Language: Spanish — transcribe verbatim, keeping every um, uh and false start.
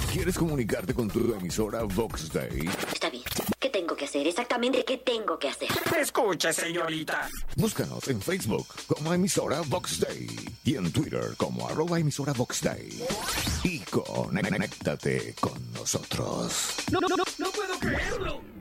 ¿Quieres comunicarte con tu emisora Vox Day? Está bien. ¿Qué tengo que hacer? Exactamente, ¿qué tengo que hacer? Escuche, señorita. Búscanos en Facebook como emisora Vox Day y en Twitter como arroba emisora Vox Day. Y conéctate con nosotros. No, no, no, no puedo creerlo.